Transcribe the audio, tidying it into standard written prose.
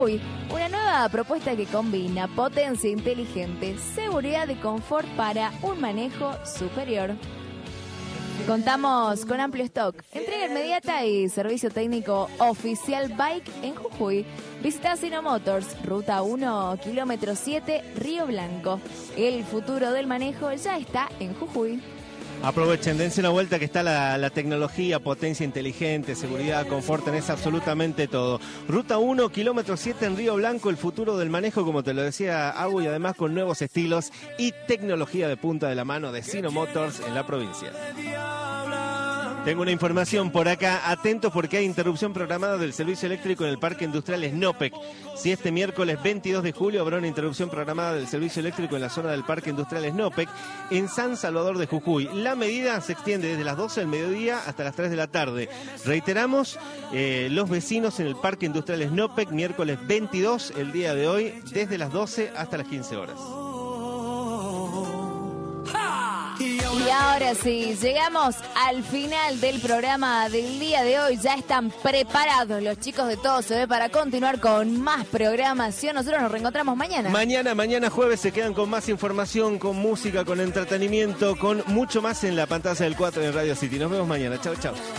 Uy, una nueva propuesta que combina potencia inteligente, seguridad y confort para un manejo superior. Contamos con amplio stock, entrega inmediata y servicio técnico oficial Bike en Jujuy. Visita Sino Motors, Ruta 1, kilómetro 7, Río Blanco. El futuro del manejo ya está en Jujuy. Aprovechen, dense una vuelta que está la tecnología, potencia inteligente, seguridad, confort, tenés absolutamente todo. Ruta 1, kilómetro 7 en Río Blanco, el futuro del manejo, como te lo decía Agu, y además con nuevos estilos y tecnología de punta de la mano de Sino Motors en la provincia. Tengo una información por acá, atentos porque hay interrupción programada del servicio eléctrico en el Parque Industrial Snopec. Si este miércoles 22 de julio habrá una interrupción programada del servicio eléctrico en la zona del Parque Industrial Snopec en San Salvador de Jujuy. La medida se extiende desde las 12 del mediodía hasta las 3 de la tarde. Reiteramos, los vecinos en el Parque Industrial Snopec, miércoles 22, el día de hoy, desde las 12 hasta las 15 horas. Y ahora sí, llegamos al final del programa del día de hoy. Ya están preparados los chicos de Todo Se Ve para continuar con más programación. Nosotros nos reencontramos mañana. Mañana jueves se quedan con más información, con música, con entretenimiento, con mucho más en la pantalla del 4 de Radio City. Nos vemos mañana. Chau, chau.